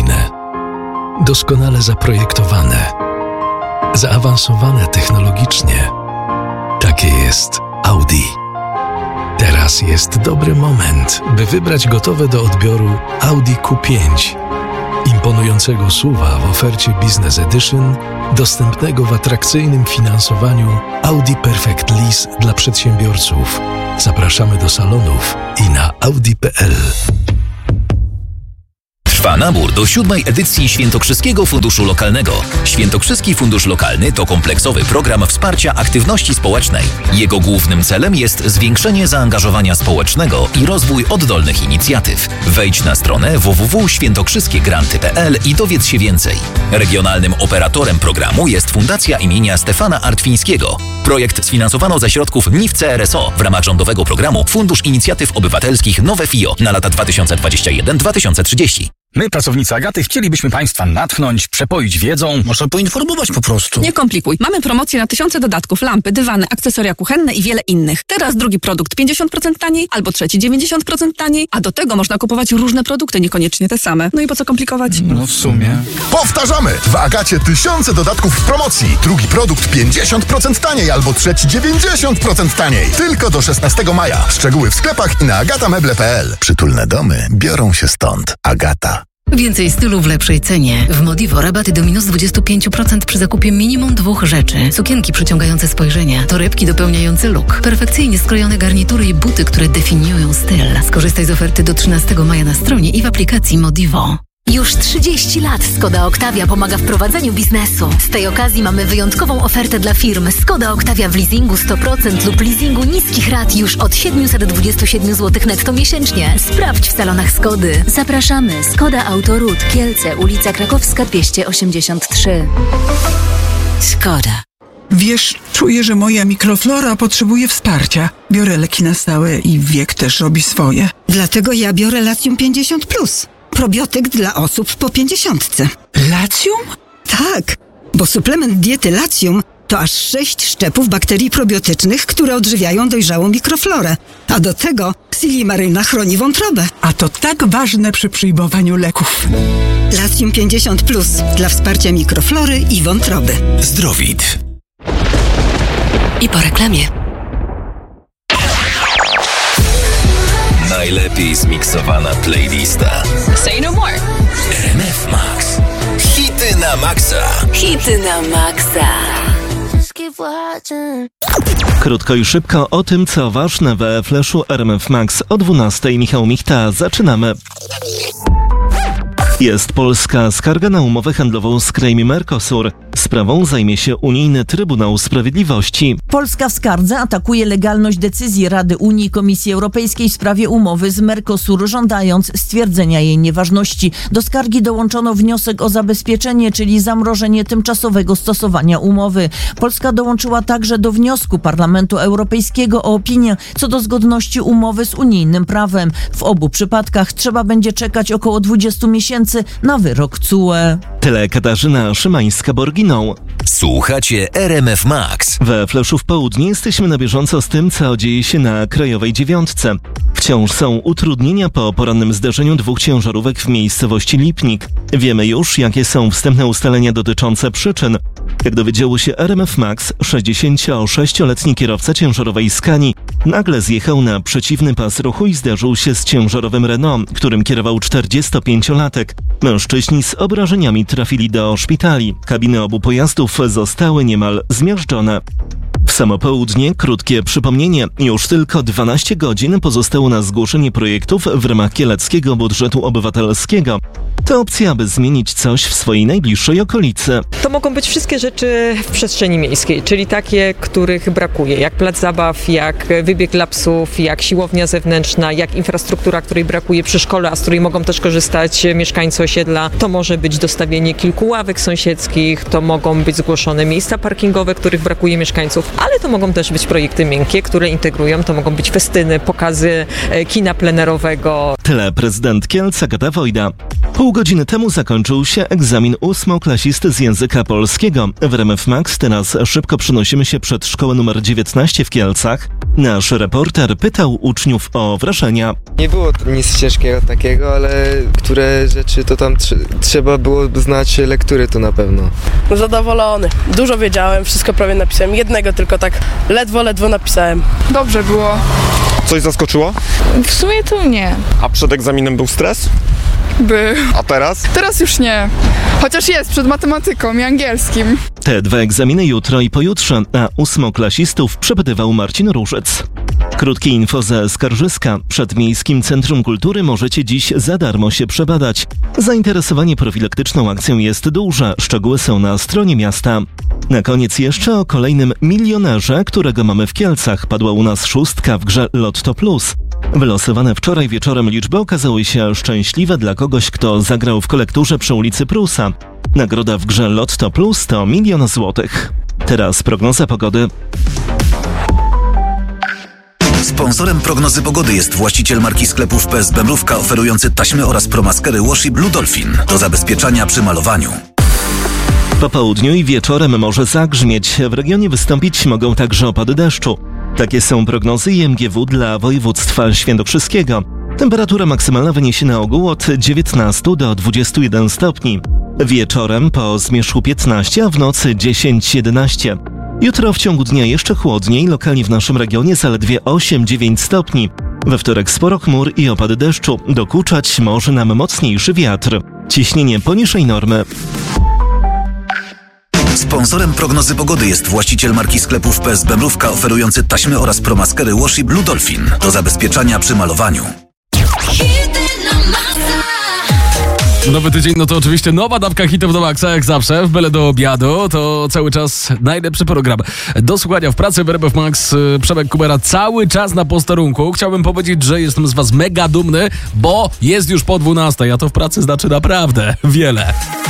wydajne, doskonale zaprojektowane, zaawansowane technologicznie. Takie jest Audi. Teraz jest dobry moment, by wybrać gotowe do odbioru Audi Q5. Imponującego SUV-a w ofercie Business Edition, dostępnego w atrakcyjnym finansowaniu Audi Perfect Lease dla przedsiębiorców. Zapraszamy do salonów i na audi.pl. Trwa nabór do 7. edycji Świętokrzyskiego Funduszu Lokalnego. Świętokrzyski Fundusz Lokalny to kompleksowy program wsparcia aktywności społecznej. Jego głównym celem jest zwiększenie zaangażowania społecznego i rozwój oddolnych inicjatyw. Wejdź na stronę www.świętokrzyskiegranty.pl i dowiedz się więcej. Regionalnym operatorem programu jest Fundacja imienia Stefana Artwińskiego. Projekt sfinansowano ze środków NIF CRSO w ramach rządowego programu Fundusz Inicjatyw Obywatelskich Nowe FIO na lata 2021-2030. My, pracownicy Agaty, chcielibyśmy Państwa natchnąć, przepoić wiedzą. Może poinformować po prostu. Nie komplikuj. Mamy promocję na tysiące dodatków, lampy, dywany, akcesoria kuchenne i wiele innych. Teraz drugi produkt 50% taniej, albo trzeci 90% taniej, a do tego można kupować różne produkty, niekoniecznie te same. No i po co komplikować? No w sumie. Powtarzamy! W Agacie tysiące dodatków w promocji. Drugi produkt 50% taniej, albo trzeci 90% taniej. Tylko do 16 maja. Szczegóły w sklepach i na agatameble.pl. Przytulne domy biorą się stąd. Agata. Więcej stylu w lepszej cenie. W Modivo rabaty do minus 25% przy zakupie minimum 2 rzeczy. Sukienki przyciągające spojrzenia, torebki dopełniające look, perfekcyjnie skrojone garnitury i buty, które definiują styl. Skorzystaj z oferty do 13 maja na stronie i w aplikacji Modivo. Już 30 lat Skoda Octavia pomaga w prowadzeniu biznesu. Z tej okazji mamy wyjątkową ofertę dla firm. Skoda Octavia w leasingu 100% lub leasingu niskich rat już od 727 zł netto miesięcznie. Sprawdź w salonach Skody. Zapraszamy. Skoda Autoród, Kielce, ulica Krakowska 283. Skoda. Wiesz, czuję, że moja mikroflora potrzebuje wsparcia. Biorę leki na stałe i wiek też robi swoje. Dlatego ja biorę Latium 50+. Probiotyk dla osób po 50. Latium? Tak, bo suplement diety Latium to aż 6 szczepów bakterii probiotycznych, które odżywiają dojrzałą mikroflorę. A do tego Silimaryna chroni wątrobę. A to tak ważne przy przyjmowaniu leków. Latium 50+ dla wsparcia mikroflory i wątroby. Zdrowit. I po reklamie. Najlepiej zmiksowana playlista. Say no more. RMF Max. Hity na maksa. Hity na maksa. Krótko i szybko o tym, co ważne we Flashu RMF Max o 12:00. Michał Michta. Zaczynamy. Jest polska skarga na umowę handlową z krajami Mercosur. Sprawą zajmie się Unijny Trybunał Sprawiedliwości. Polska w skardze atakuje legalność decyzji Rady Unii i Komisji Europejskiej w sprawie umowy z Mercosur, żądając stwierdzenia jej nieważności. Do skargi dołączono wniosek o zabezpieczenie, czyli zamrożenie tymczasowego stosowania umowy. Polska dołączyła także do wniosku Parlamentu Europejskiego o opinię co do zgodności umowy z unijnym prawem. W obu przypadkach trzeba będzie czekać około 20 miesięcy na wyrok TSUE. Tyle Katarzyna Szymańska-Borginą. Słuchacie RMF Max. We Flashu w południe jesteśmy na bieżąco z tym, co dzieje się na Krajowej Dziewiątce. Wciąż są utrudnienia po porannym zdarzeniu 2 ciężarówek w miejscowości Lipnik. Wiemy już, jakie są wstępne ustalenia dotyczące przyczyn. Jak dowiedziało się RMF Max, 66-letni kierowca ciężarowej Scanii nagle zjechał na przeciwny pas ruchu i zderzył się z ciężarowym Renault, którym kierował 45-latek. Mężczyźni z obrażeniami trafili do szpitali. Kabiny obu pojazdów zostały niemal zmiażdżone. W samo południe krótkie przypomnienie. Już tylko 12 godzin pozostało na zgłoszenie projektów w ramach kieleckiego budżetu obywatelskiego. To opcja, aby zmienić coś w swojej najbliższej okolicy. To mogą być wszystkie rzeczy w przestrzeni miejskiej, czyli takie, których brakuje, jak plac zabaw, jak wybieg dla psów, jak siłownia zewnętrzna, jak infrastruktura, której brakuje przy szkole, a z której mogą też korzystać mieszkańcy osiedla. To może być dostawienie kilku ławek sąsiedzkich, to mogą być zgłoszone miejsca parkingowe, których brakuje mieszkańców, ale to mogą też być projekty miękkie, które integrują, to mogą być festyny, pokazy kina plenerowego. Tyle prezydent Kielc Agata Wojda. Pół godziny temu zakończył się egzamin 8-klasisty z języka polskiego. W RMF Max teraz szybko przenosimy się przed szkołę numer 19 w Kielcach. Nasz reporter pytał uczniów o wrażenia. Nie było nic ciężkiego takiego, ale które rzeczy to tam trzeba było znać lektury to na pewno. Zadowolony. Dużo wiedziałem, wszystko prawie napisałem. Jednego tylko tak ledwo napisałem. Dobrze było. Coś zaskoczyło? W sumie to nie. A przed egzaminem był stres? Był. A teraz? Teraz już nie. Chociaż jest przed matematyką i angielskim. Te dwa egzaminy jutro i pojutrze, a 8-klasistów przepytywał Marcin Różec. Krótkie info ze Skarżyska. Przed Miejskim Centrum Kultury możecie dziś za darmo się przebadać. Zainteresowanie profilaktyczną akcją jest duże. Szczegóły są na stronie miasta. Na koniec jeszcze o kolejnym milionerze, którego mamy w Kielcach. Padła u nas 6 w grze Lotto Plus. Wylosowane wczoraj wieczorem liczby okazały się szczęśliwe dla kogoś, kto zagrał w kolekturze przy ulicy Prusa. Nagroda w grze Lotto Plus to 1 000 000 złotych. Teraz prognoza pogody. Sponsorem prognozy pogody jest właściciel marki sklepów PSB Mrówka oferujący taśmy oraz promaskery Washi Blue Dolphin do zabezpieczania przy malowaniu. Po południu i wieczorem może zagrzmieć. W regionie wystąpić mogą także opady deszczu. Takie są prognozy IMGW dla województwa świętokrzyskiego. Temperatura maksymalna wyniesie na ogół od 19 do 21 stopni. Wieczorem po zmierzchu 15, a w nocy 10-11. Jutro w ciągu dnia jeszcze chłodniej, lokalnie w naszym regionie zaledwie 8-9 stopni. We wtorek sporo chmur i opady deszczu. Dokuczać może nam mocniejszy wiatr. Ciśnienie poniżej normy. Sponsorem prognozy pogody jest właściciel marki sklepów PSB Mrówka oferujący taśmy oraz promaskery Washi Blue Dolphin do zabezpieczania przy malowaniu. Nowy tydzień, no to oczywiście nowa dawka hitów do maksa, jak zawsze, w byle do obiadu, to cały czas najlepszy program. Do słuchania w pracy w RMF Max, Przemek Kubera cały czas na posterunku. Chciałbym powiedzieć, że jestem z was mega dumny, bo jest już po 12, a to w pracy znaczy naprawdę wiele.